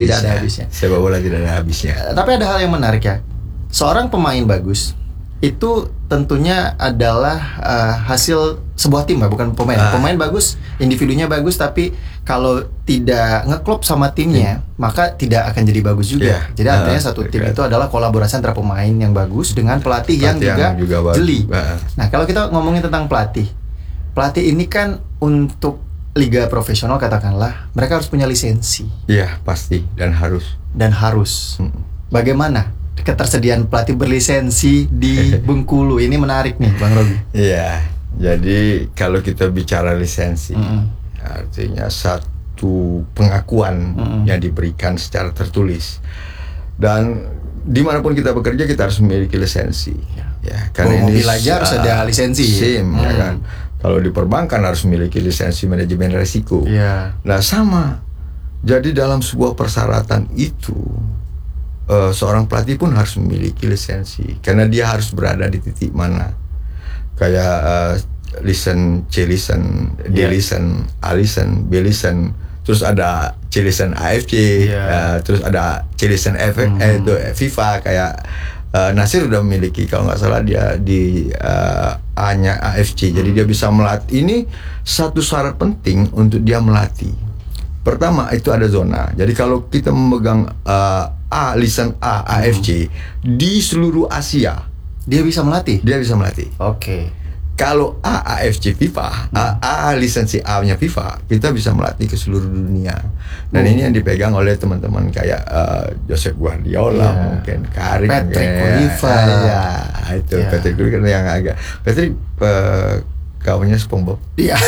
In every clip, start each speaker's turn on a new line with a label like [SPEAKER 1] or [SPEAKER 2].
[SPEAKER 1] Sepak bola tidak ada habisnya.
[SPEAKER 2] Tapi ada hal yang menarik ya. Seorang pemain bagus itu tentunya adalah hasil sebuah tim ya, bukan pemain. Pemain bagus, individunya bagus, tapi kalau tidak ngeklop sama timnya, maka tidak akan jadi bagus juga. Jadi artinya satu tim itu adalah kolaborasi antara pemain yang bagus dengan pelatih yang juga jeli. Nah, kalau kita ngomongin tentang pelatih ini kan untuk liga profesional katakanlah, mereka harus punya lisensi.
[SPEAKER 1] Iya, pasti dan harus.
[SPEAKER 2] Bagaimana ketersediaan pelatih berlisensi di Bengkulu? Ini menarik nih, Bang Robi.
[SPEAKER 1] Iya, jadi kalau kita bicara lisensi, artinya satu pengakuan yang diberikan secara tertulis. Dan dimanapun kita bekerja, kita harus memiliki lisensi. Ya, karena ini
[SPEAKER 2] mobil aja harus ada lisensi.
[SPEAKER 1] SIM, ya kan. Kalau di perbankan harus memiliki lisensi manajemen risiko. Nah, sama. Jadi dalam sebuah persyaratan itu, seorang pelatih pun harus memiliki lisensi, karena dia harus berada di titik mana. Kayak listen, C listen, D listen, A listen, B listen, terus ada C listen AFC, terus ada C listen itu FIFA. Kayak Nasir udah memiliki, kalau nggak salah dia di A-nya AFC, jadi dia bisa melatih. Ini satu syarat penting untuk dia melatih. Pertama itu ada zona. Jadi kalau kita memegang lisan A AFC di seluruh Asia, dia bisa melatih.
[SPEAKER 2] Oke.
[SPEAKER 1] Kalau AFC FIFA, lisensi A-nya FIFA, kita bisa melatih ke seluruh dunia. Dan ini yang dipegang oleh teman-teman kayak Josep Guardiola, mungkin Karim,
[SPEAKER 2] Patrick Kluivert.
[SPEAKER 1] Itu Patrick Kluivert yang agak Patrick kawannya SpongeBob.
[SPEAKER 2] Iya.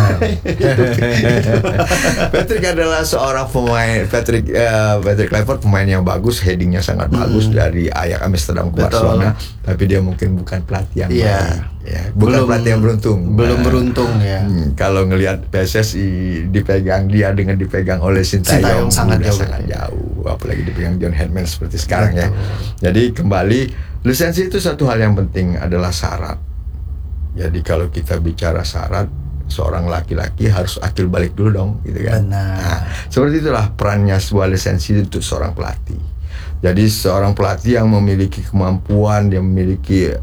[SPEAKER 1] Patrick adalah seorang pemain. Patrick Kluivert pemain yang bagus, headingnya sangat bagus dari Ajax Amsterdam ke Barcelona. Tapi dia mungkin bukan pelatih yang baik. Ya, bukan pelatih yang beruntung.
[SPEAKER 2] Belum beruntung ya.
[SPEAKER 1] Kalau ngelihat PSSI dipegang dia dengan dipegang oleh Sintayong sangat jauh. Apalagi dipegang John Hedman seperti sekarang ya. Jadi kembali, lisensi itu satu hal yang penting, adalah syarat. Jadi kalau kita bicara syarat, seorang laki-laki harus akil balik dulu dong, gitu kan. Nah, seperti itulah perannya sebuah lisensi untuk seorang pelatih. Jadi seorang pelatih yang memiliki kemampuan, dia memiliki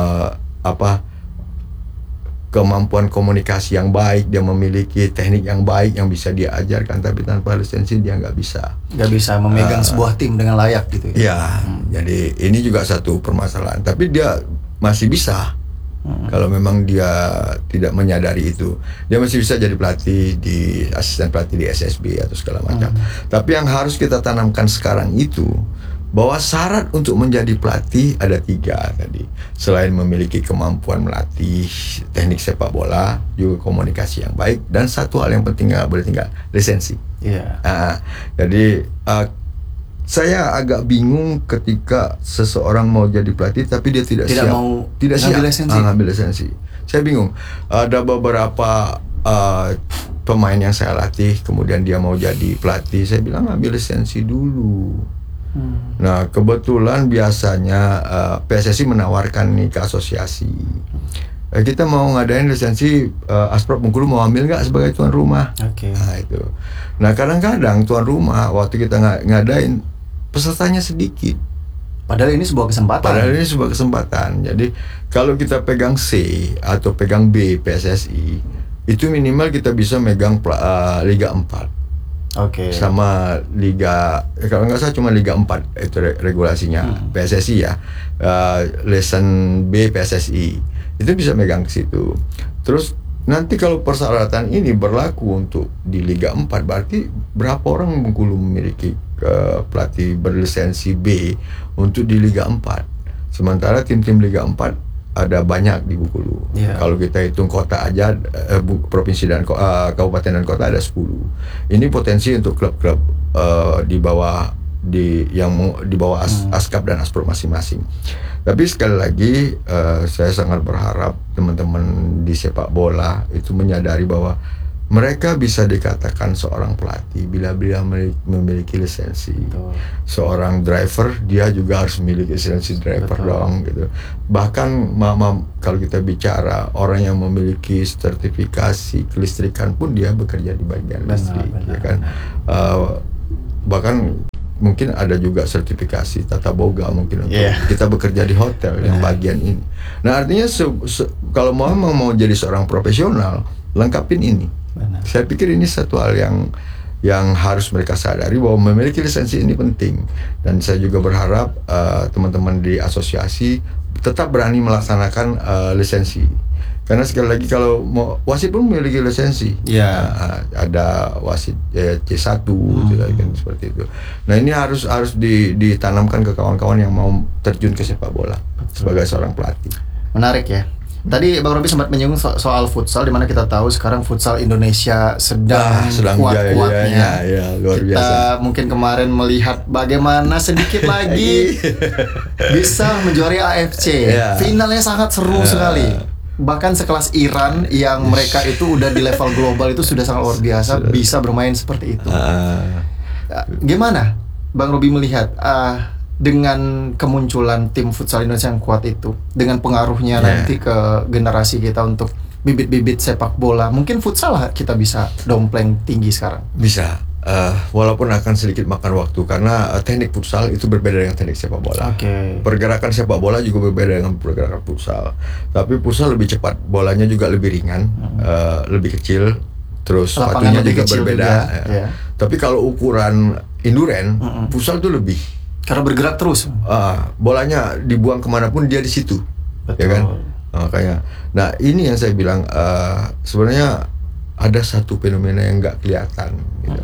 [SPEAKER 1] kemampuan komunikasi yang baik, dia memiliki teknik yang baik yang bisa dia ajarkan, tapi tanpa lisensi dia nggak bisa
[SPEAKER 2] memegang sebuah tim dengan layak gitu
[SPEAKER 1] ya. Jadi ini juga satu permasalahan, tapi dia masih bisa. Kalau memang dia tidak menyadari itu, dia masih bisa jadi pelatih, di asisten pelatih di SSB atau segala macam. Tapi yang harus kita tanamkan sekarang itu, bahwa syarat untuk menjadi pelatih ada 3 tadi. Selain memiliki kemampuan melatih teknik sepak bola, juga komunikasi yang baik, dan satu hal yang penting nggak boleh tinggal, lisensi. Jadi saya agak bingung ketika seseorang mau jadi pelatih tapi dia tidak siap ngambil lisensi. Saya bingung. Ada beberapa pemain yang saya latih, kemudian dia mau jadi pelatih, saya bilang ambil lisensi dulu. Nah, kebetulan biasanya PSSI menawarkan nih ke asosiasi. Kita mau ngadain lisensi, Asprop Bengkulu mau ambil nggak sebagai tuan rumah? Nah itu. Nah kadang-kadang tuan rumah waktu kita ngadain, pesertanya sedikit.
[SPEAKER 2] Padahal ini sebuah kesempatan. Jadi kalau kita pegang C atau pegang B PSSI, itu minimal kita bisa megang Liga 4. Sama Liga, kalau nggak salah cuma Liga 4 itu regulasinya PSSI ya. Lesson B PSSI itu bisa megang ke situ. Terus nanti kalau persyaratan ini berlaku untuk di Liga 4, berarti berapa orang Bengkulu memiliki pelatih berlisensi B untuk di Liga 4. Sementara tim-tim Liga 4 ada banyak di Bengkulu. Kalau kita hitung kota aja, provinsi dan kabupaten dan kota ada 10. Ini potensi untuk klub-klub di bawah Askap dan Asprop masing-masing. Tapi sekali lagi saya sangat berharap teman-teman di sepak bola itu menyadari bahwa mereka bisa dikatakan seorang pelatih bila memiliki lisensi. Seorang driver, dia juga harus memiliki lisensi driver dong gitu. Bahkan kalau kita bicara orang yang memiliki sertifikasi kelistrikan pun dia bekerja di bagian listrik, ya kan. Bahkan
[SPEAKER 1] mungkin ada juga sertifikasi tata boga mungkin untuk kita bekerja di hotel yang bagian ini. Nah artinya kalau mau jadi seorang profesional, lengkapin ini. Saya pikir ini satu hal yang harus mereka sadari bahwa memiliki lisensi ini penting. Dan saya juga berharap teman-teman di asosiasi tetap berani melaksanakan lisensi. Karena sekali lagi kalau wasit pun memiliki lisensi, ada wasit C1 kan seperti itu. Nah ini harus ditanamkan ke kawan-kawan yang mau terjun ke sepak bola sebagai seorang pelatih.
[SPEAKER 2] Menarik ya. Tadi Bang Robi sempat menyinggung soal futsal, di mana kita tahu sekarang futsal Indonesia sedang kuat-kuatnya.
[SPEAKER 1] Luar biasa.
[SPEAKER 2] Kita mungkin kemarin melihat bagaimana sedikit lagi bisa menjuarai AFC. Finalnya sangat seru sekali. Bahkan sekelas Iran yang mereka itu udah di level global itu sudah sangat luar biasa bisa bermain seperti itu. Gimana Bang Robi melihat dengan kemunculan tim futsal Indonesia yang kuat itu, dengan pengaruhnya nanti ke generasi kita untuk bibit-bibit sepak bola, mungkin futsal kita bisa dompleng tinggi sekarang?
[SPEAKER 1] Bisa. Walaupun akan sedikit makan waktu karena teknik futsal itu berbeda dengan teknik sepak bola. Pergerakan sepak bola juga berbeda dengan pergerakan futsal. Tapi futsal lebih cepat, bolanya juga lebih ringan, lebih kecil, terus sepatunya juga berbeda. Tapi kalau ukuran endurance, futsal itu lebih.
[SPEAKER 2] Karena bergerak terus.
[SPEAKER 1] Bolanya dibuang kemanapun dia di situ, ya kan? Makanya. Nah ini yang saya bilang sebenarnya ada satu fenomena yang nggak kelihatan gitu.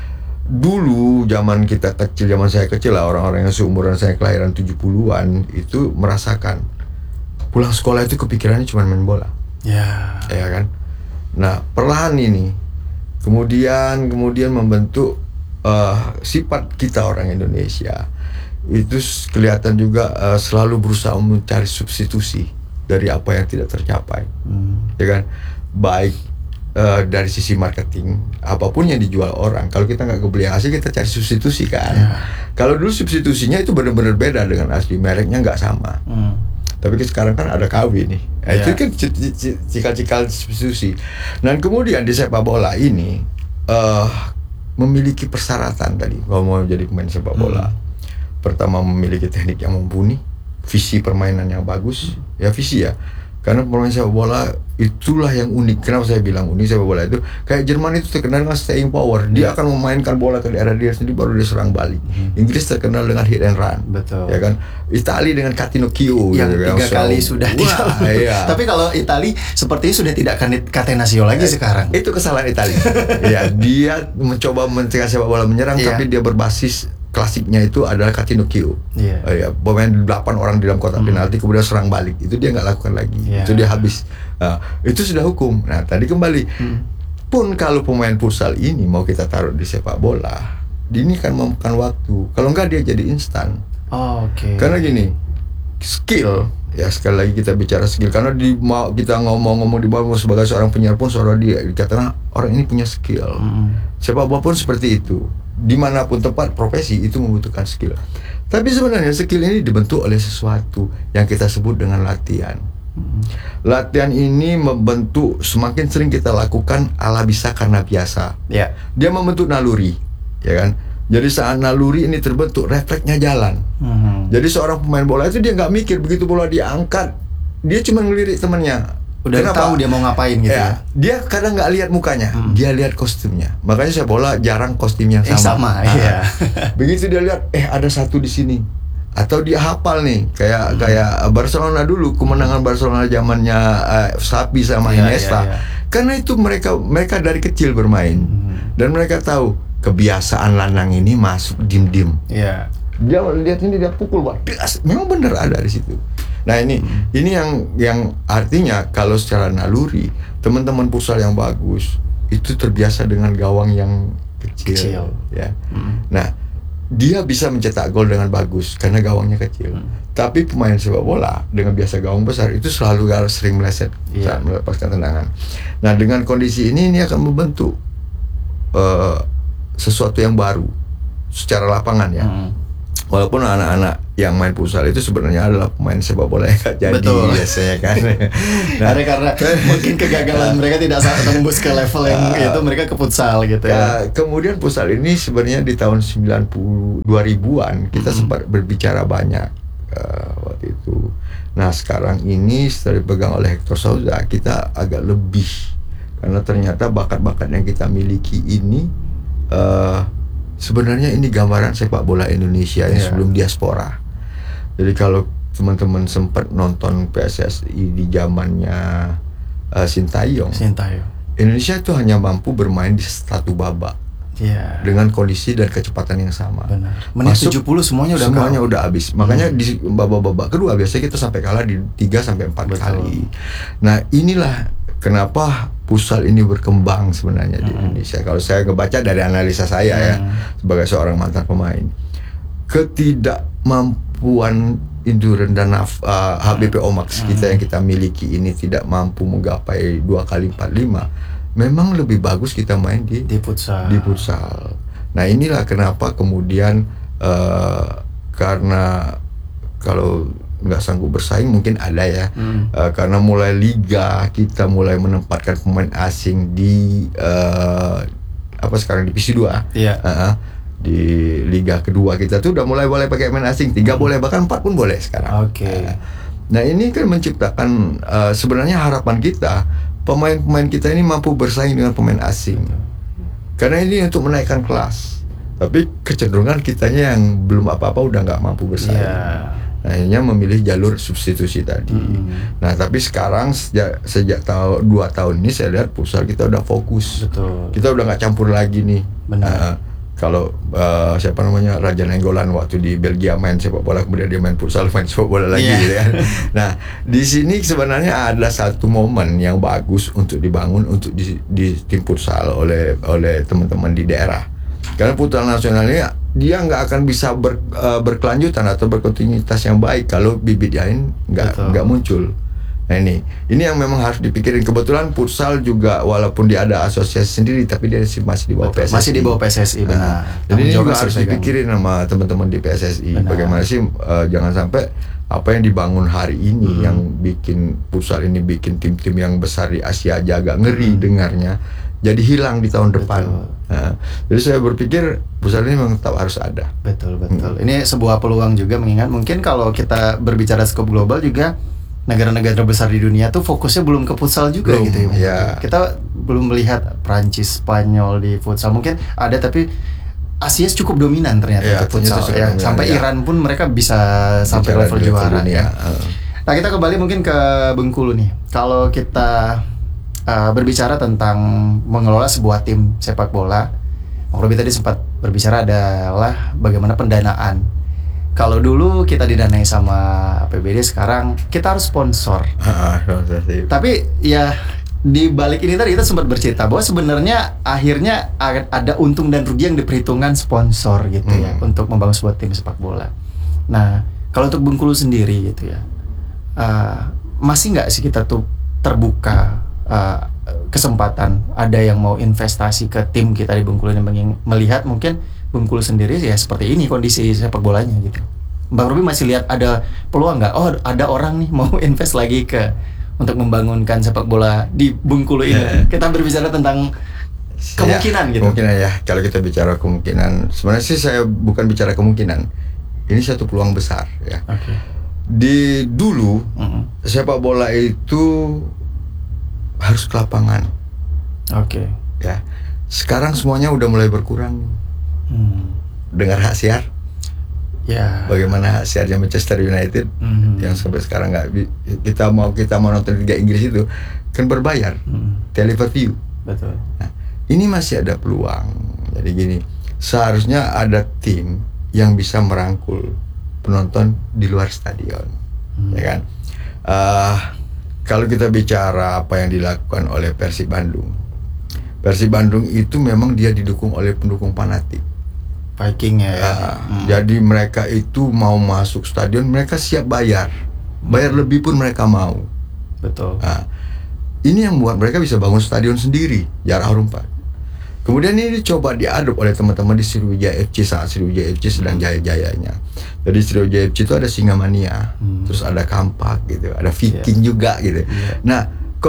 [SPEAKER 1] Dulu zaman kita kecil, zaman saya kecil lah, orang-orang yang seumuran saya kelahiran 70-an itu merasakan pulang sekolah itu kepikirannya cuma main bola. Ya kan? Nah, perlahan ini kemudian membentuk sifat kita orang Indonesia. Itu kelihatan juga selalu berusaha mencari substitusi dari apa yang tidak tercapai. Ya kan? Baik dari sisi marketing, apapun yang dijual orang, kalau kita nggak kebeli hasil, kita cari substitusi kan. Kalau dulu substitusinya itu benar-benar beda dengan asli, mereknya nggak sama. Tapi sekarang kan ada KW nih, itu kan cikal-cikal substitusi. Dan kemudian di sepak bola ini memiliki persyaratan tadi kalau mau jadi pemain sepak bola. Pertama memiliki teknik yang mumpuni, visi permainan yang bagus, visi ya. Karena pemain sepak bola itulah yang unik. Kenapa saya bilang unik? Sepak bola itu kayak Jerman itu terkenal dengan staying power. Dia akan memainkan bola ke daerah dia sendiri baru dia serang balik. Inggris terkenal dengan hit and run.
[SPEAKER 2] Betul.
[SPEAKER 1] Ya kan? Itali dengan catenaccio
[SPEAKER 2] yang gitu, 3 kali sudah Tapi kalau Itali sepertinya sudah tidak catenaccio lagi sekarang.
[SPEAKER 1] Itu kesalahan Itali. Dia mencoba mencegah sepak bola menyerang tapi dia berbasis klasiknya itu adalah catenaccio. Pemain 8 orang di dalam kotak penalti kemudian serang balik. Itu dia nggak lakukan lagi. Itu dia habis. Itu sudah hukum. Nah, tadi kembali. Pun kalau pemain futsal ini mau kita taruh di sepak bola, ini kan memakan waktu. Kalau enggak dia jadi instan. Karena gini, skill ya, sekali lagi kita bicara skill, karena kita ngomong di bawah sebagai seorang penyiar pun suara dia dikatakan orang ini punya skill. Sepak bola pun seperti itu. Dimanapun tempat profesi itu membutuhkan skill. Tapi sebenarnya skill ini dibentuk oleh sesuatu yang kita sebut dengan latihan. Latihan ini membentuk, semakin sering kita lakukan ala bisa karena biasa. Dia membentuk naluri, ya kan? Jadi saat naluri ini terbentuk, refleksnya jalan. Jadi seorang pemain bola itu dia nggak mikir, begitu bola diangkat, dia cuma ngelirik temannya.
[SPEAKER 2] Udah tahu dia mau ngapain gitu ya.
[SPEAKER 1] Dia kadang nggak lihat mukanya, dia lihat kostumnya. Makanya saya bola jarang kostumnya sama. Begitu dia lihat, ada satu di sini, atau dia hafal nih, kayak Barcelona dulu, kemenangan Barcelona zamannya Xavi sama Iniesta. Karena itu mereka dari kecil bermain dan mereka tahu kebiasaan lanang ini masuk dim-dim. Dia lihat ini, dia pukul, memang benar ada di situ. Nah ini yang artinya kalau secara naluri teman-teman futsal yang bagus itu terbiasa dengan gawang yang kecil. Ya. Nah dia bisa mencetak gol dengan bagus karena gawangnya kecil. Tapi pemain sepak bola dengan biasa gawang besar itu selalu sering meleset saat melepaskan tendangan. Nah dengan kondisi ini akan membentuk sesuatu yang baru secara lapangan ya. Walaupun anak-anak yang main futsal itu sebenarnya adalah pemain sepak bola yang gak jadi.
[SPEAKER 2] Betul.
[SPEAKER 1] Biasanya kan.
[SPEAKER 2] Nah, karena mungkin kegagalan mereka tidak tembus ke level yang itu, mereka ke futsal gitu ya.
[SPEAKER 1] Kemudian futsal ini sebenarnya di tahun 2000-an kita sempat berbicara banyak waktu itu. Nah sekarang ini setelah dipegang oleh Hector Souza, kita agak lebih, karena ternyata bakat-bakat yang kita miliki ini sebenarnya ini gambaran sepak bola Indonesia yang sebelum diaspora. Jadi kalau teman-teman sempat nonton PSSI di zamannya Sintayong, Indonesia itu hanya mampu bermain di satu babak dengan kondisi dan kecepatan yang sama.
[SPEAKER 2] Benar. Menit 70 semuanya
[SPEAKER 1] udah habis. Makanya di babak-babak kedua biasanya kita sampai kalah di 3 sampai 4 kali. Nah, inilah kenapa futsal ini berkembang sebenarnya di Indonesia. Kalau saya ngebaca dari analisa saya ya sebagai seorang mantan pemain, ketidakmampuan endurance dan HBPO max kita yang kita miliki ini tidak mampu menggapai 2x45, memang lebih bagus kita main di futsal. Nah inilah kenapa kemudian karena kalau nggak sanggup bersaing mungkin ada ya, karena mulai liga kita mulai menempatkan pemain asing di sekarang divisi 2 di liga kedua kita tuh udah mulai boleh pakai pemain asing, 3 boleh, bahkan 4 pun boleh sekarang. Nah ini kan menciptakan sebenarnya harapan kita pemain-pemain kita ini mampu bersaing dengan pemain asing, karena ini untuk menaikkan kelas. Tapi kecenderungan kitanya yang belum apa-apa udah nggak mampu bersaing. Nah, akhirnya memilih jalur substitusi tadi. Nah tapi sekarang sejak 2 tahun ini saya lihat futsal kita udah fokus. Kita udah nggak campur lagi nih. Kalau Raja Nainggolan waktu di Belgia main sepak bola, kemudian dia main futsal, main sepak bola lagi gitu kan. Nah di sini sebenarnya ada satu momen yang bagus untuk dibangun untuk di tim futsal oleh teman-teman di daerah. Karena futsal nasional ini dia nggak akan bisa berkelanjutan atau berkontinuitas yang baik kalau bibit lain nggak muncul. Nah ini yang memang harus dipikirin. Kebetulan futsal juga walaupun dia ada asosiasi sendiri, tapi dia masih di bawah PSSI.
[SPEAKER 2] Masih di bawah PSSI, benar.
[SPEAKER 1] Jadi ini juga harus dipikirin sama teman-teman di PSSI. Bagaimana sih jangan sampai apa yang dibangun hari ini yang bikin futsal ini bikin tim-tim yang besar di Asia aja agak ngeri dengarnya, jadi hilang di tahun depan. Nah, jadi saya berpikir futsal ini memang tetap harus ada.
[SPEAKER 2] Betul. Ini sebuah peluang juga, mengingat mungkin kalau kita berbicara skop global juga negara-negara besar di dunia tuh fokusnya belum ke futsal juga gitu ya. Kita belum melihat Prancis, Spanyol di futsal. Mungkin ada, tapi Asia cukup dominan ternyata untuk futsal ya. Sampai Iran pun mereka bisa sampai level juara ya. Nah kita kembali mungkin ke Bengkulu nih. Kalau kita berbicara tentang mengelola sebuah tim sepak bola, Bang Robi tadi sempat berbicara adalah bagaimana pendanaan. Kalau dulu kita didanai sama APBD, sekarang kita harus sponsor. Tapi ya di balik ini tadi kita sempat bercerita bahwa sebenarnya akhirnya ada untung dan rugi yang diperhitungkan sponsor gitu ya untuk membangun sebuah tim sepak bola. Nah kalau untuk Bengkulu sendiri gitu ya, masih nggak sih kita tuh terbuka kesempatan ada yang mau investasi ke tim kita di Bengkulu ini, melihat mungkin Bengkulu sendiri ya seperti ini kondisi sepak bolanya gitu. Bang Robi masih lihat ada peluang nggak? Oh ada orang nih mau invest lagi untuk membangunkan sepak bola di Bengkulu ini. Kita berbicara tentang kemungkinan gitu.
[SPEAKER 1] Kemungkinan ya. Kalau kita bicara kemungkinan, sebenarnya sih saya bukan bicara kemungkinan. Ini satu peluang besar ya. Di dulu sepak bola itu harus ke lapangan. Ya. Sekarang semuanya udah mulai berkurang. Dengar hak siar?
[SPEAKER 2] Ya.
[SPEAKER 1] Bagaimana hak siarnya Manchester United yang sampai sekarang nggak kita mau nonton Liga Inggris itu kan berbayar, Televerview.
[SPEAKER 2] Betul.
[SPEAKER 1] Nah, ini masih ada peluang. Jadi gini, seharusnya ada tim yang bisa merangkul penonton di luar stadion, ya kan? Kalau kita bicara apa yang dilakukan oleh Persib Bandung itu memang dia didukung oleh pendukung fanatik.
[SPEAKER 2] Viking ya.
[SPEAKER 1] Jadi mereka itu mau masuk stadion, mereka siap bayar lebih pun mereka mau.
[SPEAKER 2] Betul.
[SPEAKER 1] Ini yang buat mereka bisa bangun stadion sendiri, jarak 4. Kemudian ini coba diadop oleh teman-teman di Sriwijaya FC saat Sriwijaya FC sedang jaya-jayanya. Jadi Sriwijaya FC itu ada Singamania, terus ada Kampak gitu, ada Viking juga gitu. Nah,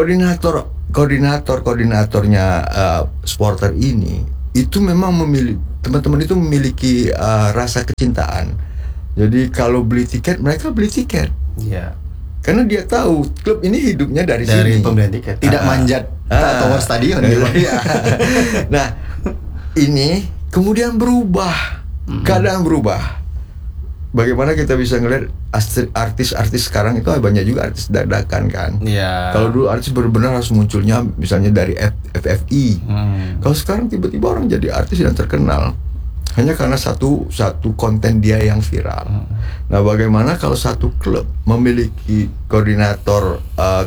[SPEAKER 1] koordinatornya supporter ini itu memang teman-teman itu memiliki rasa kecintaan. Jadi kalau beli tiket, mereka beli tiket.
[SPEAKER 2] Iya.
[SPEAKER 1] Karena dia tahu klub ini hidupnya dari sini.
[SPEAKER 2] Pembelian tiket. Tidak manjat tower stadion gitu.
[SPEAKER 1] Iya. Nah, ini kemudian berubah. Keadaan berubah. Bagaimana kita bisa ngelihat artis-artis sekarang itu banyak juga artis dadakan kan.
[SPEAKER 2] Iya.
[SPEAKER 1] Kalau dulu artis benar-benar harus munculnya misalnya dari FFI. Kalau sekarang tiba-tiba orang jadi artis dan terkenal hanya karena satu konten dia yang viral. Nah, bagaimana kalau satu klub memiliki koordinator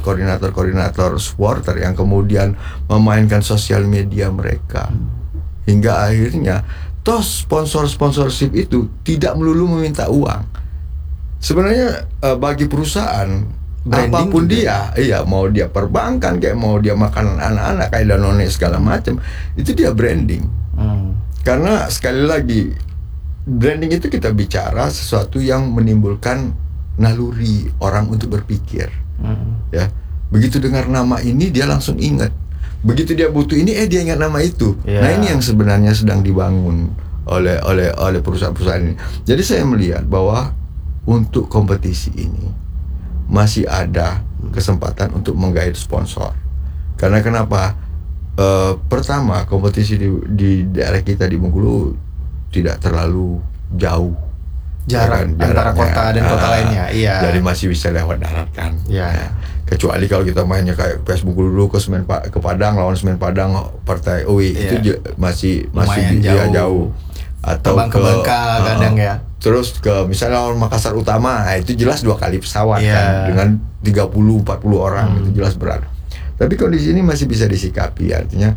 [SPEAKER 1] supporter yang kemudian memainkan sosial media mereka hingga akhirnya toh sponsorship itu tidak melulu meminta uang. Sebenarnya bagi perusahaan branding apapun juga. Mau dia perbankan kayak mau dia makanan anak-anak kayak Danone segala macam, itu dia branding. Karena sekali lagi branding itu kita bicara sesuatu yang menimbulkan naluri orang untuk berpikir. Ya, begitu dengar nama ini dia langsung ingat. Begitu dia butuh ini dia ingat nama itu. Nah, ini yang sebenarnya sedang dibangun oleh perusahaan-perusahaan ini. Jadi saya melihat bahwa untuk kompetisi ini masih ada kesempatan untuk menggait sponsor. Karena kenapa? Pertama, kompetisi di daerah kita di Bengkulu tidak terlalu jauh
[SPEAKER 2] jarak antara kota dan kota lainnya. Iya.
[SPEAKER 1] Jadi masih bisa lewat darat kan.
[SPEAKER 2] Iya.
[SPEAKER 1] Kecuali kalau kita mainnya kayak PS Bengkulu dulu ke Padang lawan Semen Padang partai OI itu masih jauh. Atau
[SPEAKER 2] ke Bangka kadang ya.
[SPEAKER 1] Terus ke misalnya lawan Makassar Utama, itu jelas 2 kali pesawat kan dengan 30-40 orang itu jelas berat. Tapi kondisi ini masih bisa disikapi, artinya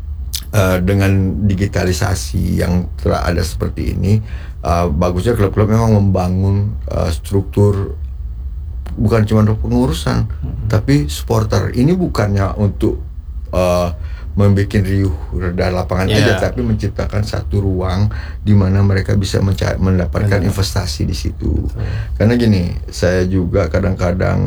[SPEAKER 1] dengan digitalisasi yang telah ada seperti ini, bagusnya klub-klub memang membangun struktur bukan cuma untuk pengurusan, tapi supporter. Ini bukannya untuk membuat riuh reda lapangan aja, tapi menciptakan satu ruang di mana mereka bisa mendapatkan investasi di situ. Karena gini, saya juga kadang-kadang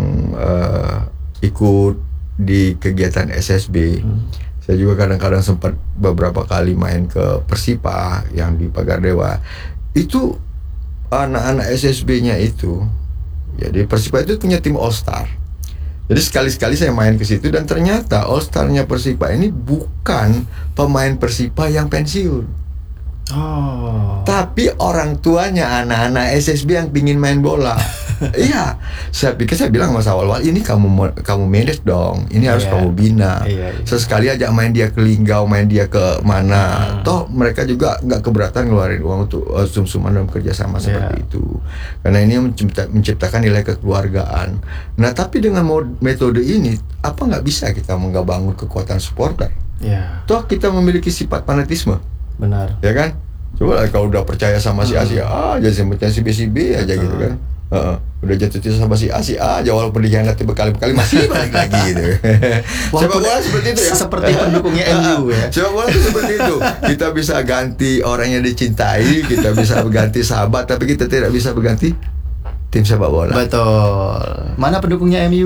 [SPEAKER 1] ikut di kegiatan SSB. Saya juga kadang-kadang sempat beberapa kali main ke Persipa yang di Pagardewa. Itu anak-anak SSB-nya itu, jadi Persipa itu punya tim All Star. Jadi sekali-sekali saya main ke situ dan ternyata All Star-nya Persipa ini bukan pemain Persipa yang pensiun. Tapi orang tuanya anak-anak SSB yang pingin main bola. Iya, saya bilang mas awal-awal ini kamu manage dong, ini harus kamu bina. Sesekali aja main dia ke Linggau, main dia ke mana. Toh mereka juga nggak keberatan ngeluarin uang untuk sum-suman dalam kerjasama seperti itu. Karena ini menciptakan nilai kekeluargaan. Nah, tapi dengan metode ini, apa nggak bisa kita bangun kekuatan supporter? Toh kita memiliki sifat fanatisme.
[SPEAKER 2] Benar.
[SPEAKER 1] Ya kan? Coba lah kalau udah percaya sama si A, si A aja, si B aja gitu kan. Udah jatuh cinta sama si A aja, walaupun dikhianati berkali-kali masih balik lagi gitu. Sepak bola seperti itu ya.
[SPEAKER 2] Seperti pendukungnya MU ya.
[SPEAKER 1] Sepak bola itu seperti itu. Kita bisa ganti orang yang dicintai, kita bisa berganti sahabat, tapi kita tidak bisa berganti tim sepak bola.
[SPEAKER 2] Betul. Mana pendukungnya MU?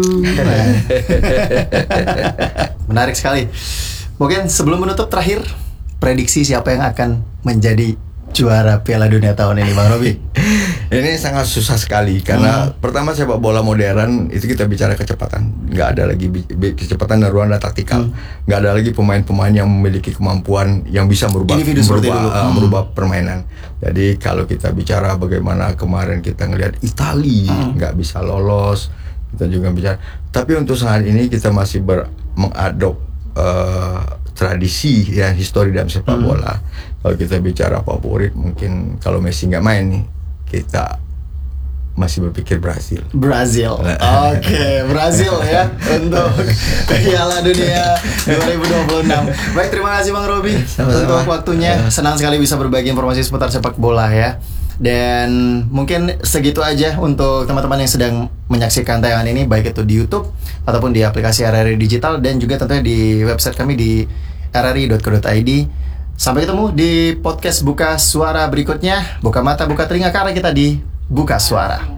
[SPEAKER 2] Menarik sekali. Mungkin sebelum menutup, terakhir prediksi siapa yang akan menjadi juara Piala Dunia tahun ini, Bang Robi?
[SPEAKER 1] Ini sangat susah sekali karena pertama sepak bola modern itu kita bicara kecepatan, nggak ada lagi kecepatan dan ruang taktikal, nggak ada lagi pemain-pemain yang memiliki kemampuan yang bisa merubah permainan. Jadi kalau kita bicara bagaimana kemarin kita ngelihat Italia nggak bisa lolos, kita juga bicara. Tapi untuk saat ini kita masih mengadop tradisi dan histori dalam sepak bola. Kalau kita bicara favorit, mungkin kalau Messi nggak main nih, kita masih berpikir Brazil.
[SPEAKER 2] Oke, Brazil ya untuk Piala Dunia 2026. Baik, terima kasih Bang Robi untuk waktunya. Senang sekali bisa berbagi informasi seputar sepak bola ya. Dan mungkin segitu aja untuk teman-teman yang sedang menyaksikan tayangan ini, baik itu di YouTube ataupun di aplikasi RRI Digital, dan juga tentunya di website kami di rri.co.id.
[SPEAKER 3] Sampai ketemu di podcast Buka Suara berikutnya. Buka mata, buka telinga, karena kita di Buka Suara.